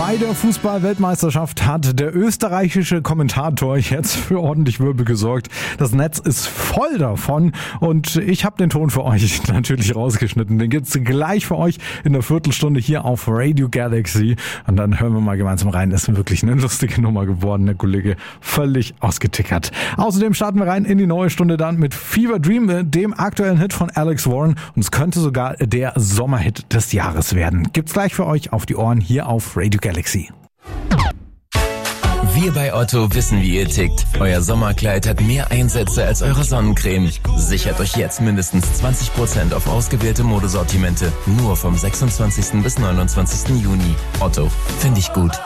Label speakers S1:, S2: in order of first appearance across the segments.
S1: Bei der Fußball-Weltmeisterschaft hat der österreichische Kommentator jetzt für ordentlich Wirbel gesorgt. Das Netz ist voll davon und ich habe den Ton für euch natürlich rausgeschnitten. Den gibt's gleich für euch in der Viertelstunde hier auf Radio Galaxy. Und dann hören wir mal gemeinsam rein. Das ist wirklich eine lustige Nummer geworden, der Kollege. Völlig ausgetickert. Außerdem starten wir rein in die neue Stunde dann mit Fever Dream, dem aktuellen Hit von Alex Warren. Und es könnte sogar der Sommerhit des Jahres werden. Gibt's gleich für euch auf die Ohren hier auf Radio Galaxy.
S2: Wir bei Otto wissen, wie ihr tickt. Euer Sommerkleid hat mehr Einsätze als eure Sonnencreme. Sichert euch jetzt mindestens 20% auf ausgewählte Modesortimente. Nur vom 26. bis 29. Juni. Otto, finde ich gut.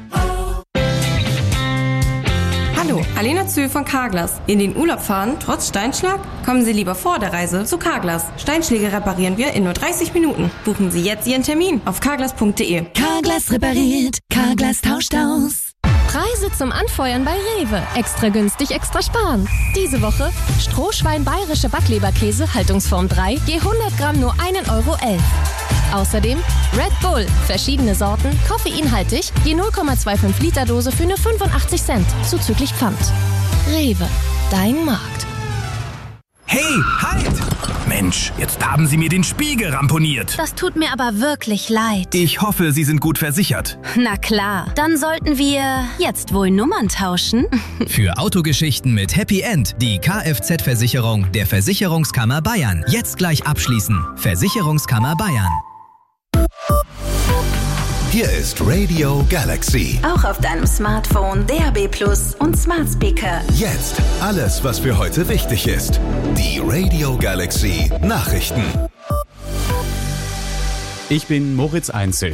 S3: Hallo, Alena Zühl von Carglass. In den Urlaub fahren, trotz Steinschlag? Kommen Sie lieber vor der Reise zu Carglass. Steinschläge reparieren wir in nur 30 Minuten. Buchen Sie jetzt Ihren Termin auf carglass.de.
S4: Carglass repariert, Carglass tauscht aus.
S5: Preise zum Anfeuern bei Rewe. Extra günstig, extra sparen. Diese Woche Strohschwein bayerische Backleberkäse, Haltungsform 3, je 100 Gramm nur 1,11 Euro. Außerdem Red Bull, verschiedene Sorten, koffeinhaltig, je 0,25 Liter Dose für nur 85 Cent, zuzüglich Pfand. Rewe, dein Markt.
S6: Hey, halt! Mensch, jetzt haben Sie mir den Spiegel ramponiert.
S4: Das tut mir aber wirklich leid.
S6: Ich hoffe, Sie sind gut versichert.
S4: Na klar, dann sollten wir jetzt wohl Nummern tauschen.
S7: Für Autogeschichten mit Happy End die Kfz-Versicherung der Versicherungskammer Bayern. Jetzt gleich abschließen. Versicherungskammer Bayern.
S8: Hier ist Radio Galaxy.
S4: Auch auf deinem Smartphone, DAB+ und Smart Speaker.
S8: Jetzt alles, was für heute wichtig ist. Die Radio Galaxy Nachrichten.
S9: Ich bin Moritz Einzel.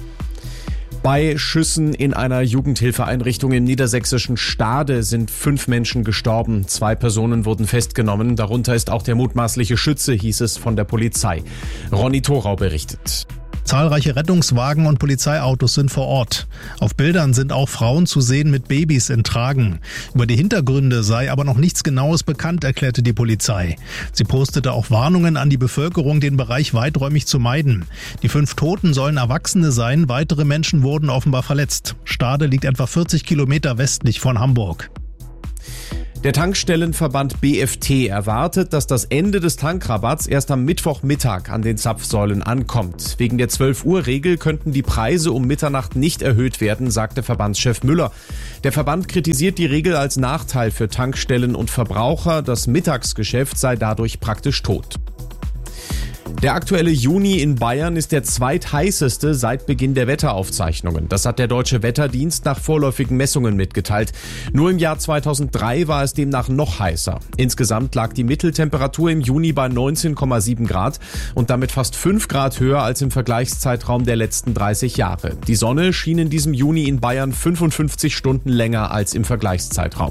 S9: Bei Schüssen in einer Jugendhilfeeinrichtung im niedersächsischen Stade sind 5 Menschen gestorben. 2 Personen wurden festgenommen. Darunter ist auch der mutmaßliche Schütze, hieß es von der Polizei. Ronny Thorau berichtet.
S10: Zahlreiche Rettungswagen und Polizeiautos sind vor Ort. Auf Bildern sind auch Frauen zu sehen mit Babys in Tragen. Über die Hintergründe sei aber noch nichts Genaues bekannt, erklärte die Polizei. Sie postete auch Warnungen an die Bevölkerung, den Bereich weiträumig zu meiden. Die 5 Toten sollen Erwachsene sein, weitere Menschen wurden offenbar verletzt. Stade liegt etwa 40 Kilometer westlich von Hamburg.
S9: Der Tankstellenverband BFT erwartet, dass das Ende des Tankrabatts erst am Mittwochmittag an den Zapfsäulen ankommt. Wegen der 12-Uhr-Regel könnten die Preise um Mitternacht nicht erhöht werden, sagte Verbandschef Müller. Der Verband kritisiert die Regel als Nachteil für Tankstellen und Verbraucher. Das Mittagsgeschäft sei dadurch praktisch tot. Der aktuelle Juni in Bayern ist der zweitheißeste seit Beginn der Wetteraufzeichnungen. Das hat der Deutsche Wetterdienst nach vorläufigen Messungen mitgeteilt. Nur im Jahr 2003 war es demnach noch heißer. Insgesamt lag die Mitteltemperatur im Juni bei 19,7 Grad und damit fast 5 Grad höher als im Vergleichszeitraum der letzten 30 Jahre. Die Sonne schien in diesem Juni in Bayern 55 Stunden länger als im Vergleichszeitraum.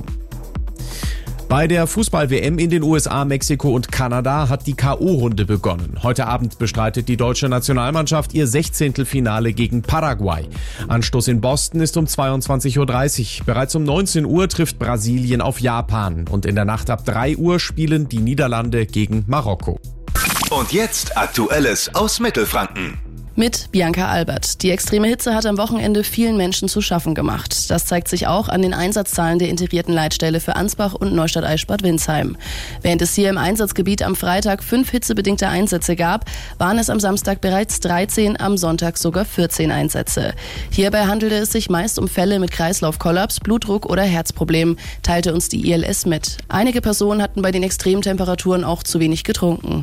S9: Bei der Fußball-WM in den USA, Mexiko und Kanada hat die K.O.-Runde begonnen. Heute Abend bestreitet die deutsche Nationalmannschaft ihr 16. Finale gegen Paraguay. Anstoß in Boston ist um 22:30 Uhr. Bereits um 19 Uhr trifft Brasilien auf Japan. Und in der Nacht ab 3 Uhr spielen die Niederlande gegen Marokko.
S8: Und jetzt Aktuelles aus Mittelfranken.
S11: Mit Bianca Albert. Die extreme Hitze hat am Wochenende vielen Menschen zu schaffen gemacht. Das zeigt sich auch an den Einsatzzahlen der integrierten Leitstelle für Ansbach und Neustadt-Eichstätt-Winsheim. Während es hier im Einsatzgebiet am Freitag 5 hitzebedingte Einsätze gab, waren es am Samstag bereits 13, am Sonntag sogar 14 Einsätze. Hierbei handelte es sich meist um Fälle mit Kreislaufkollaps, Blutdruck oder Herzproblemen, teilte uns die ILS mit. Einige Personen hatten bei den extremen Temperaturen auch zu wenig getrunken.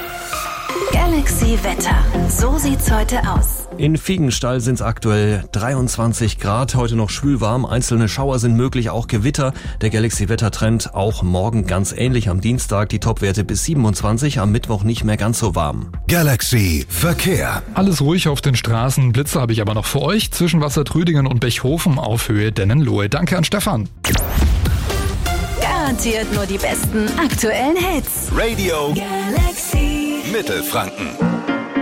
S4: Galaxy Wetter. So sieht's heute aus.
S12: In Fiegenstall sind es aktuell 23 Grad, heute noch schwülwarm. Einzelne Schauer sind möglich, auch Gewitter. Der Galaxy-Wettertrend auch morgen ganz ähnlich. Am Dienstag die Topwerte bis 27, am Mittwoch nicht mehr ganz so warm.
S8: Galaxy Verkehr.
S13: Alles ruhig auf den Straßen. Blitze habe ich aber noch für euch zwischen Wassertrüdingen und Bechhofen auf Höhe Dennenlohe. Danke an Stefan.
S4: Garantiert nur die besten aktuellen Hits.
S8: Radio
S4: Galaxy
S8: Mittelfranken.